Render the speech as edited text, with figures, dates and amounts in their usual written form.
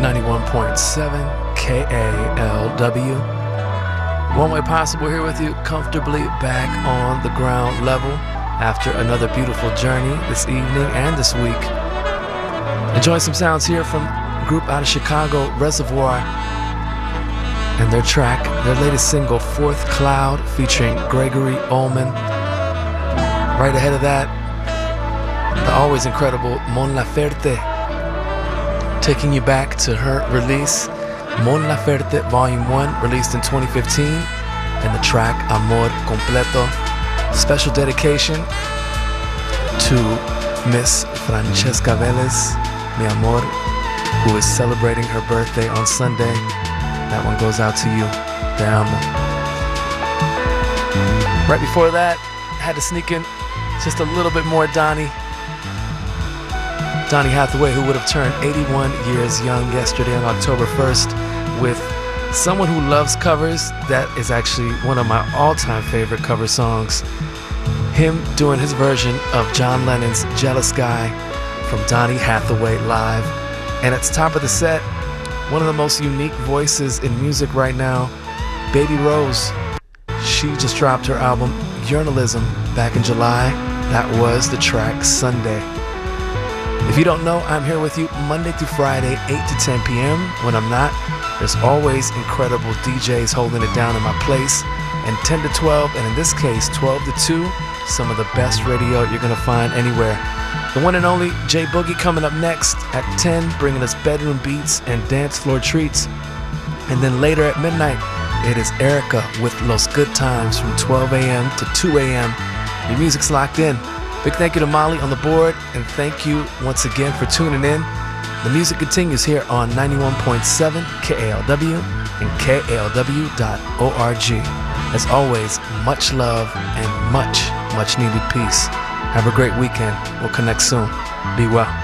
91.7 KALW. One Way Possible here with you, comfortably back on the ground level after another beautiful journey this evening and this week. Enjoying some sounds here from a group out of Chicago, Reservoir, and their track, their latest single, Fourth Cloud, featuring Gregory Ullman. Right ahead of that, the always incredible Mon Laferte, taking you back to her release, Mon Laferte Volume 1, released in 2015, and the track Amor Completo. Special dedication to Miss Francesca Velez, mi amor, who is celebrating her birthday on Sunday. That one goes out to you. Te amo. Right before that, had to sneak in just a little bit more Donny Hathaway, who would have turned 81 years young yesterday on October 1st, with someone who loves covers. That is actually one of my all-time favorite cover songs. Him doing his version of John Lennon's Jealous Guy from Donny Hathaway live. And at the top of the set, one of the most unique voices in music right now, Baby Rose. She just dropped her album Journalism back in July. That was the track Sunday. If you don't know, I'm here with you Monday through Friday, 8 to 10 p.m. When I'm not, there's always incredible DJs holding it down in my place. And 10 to 12, and in this case, 12 to 2, some of the best radio you're going to find anywhere. The one and only J Boogie coming up next at 10, bringing us bedroom beats and dance floor treats. And then later at midnight, it is Erica with Los Good Times from 12 a.m. to 2 a.m. Your music's locked in. Big thank you to Molly on the board, and thank you once again for tuning in. The music continues here on 91.7 KALW and KALW.org. As always, much love and much needed peace. Have a great weekend. We'll connect soon. Be well.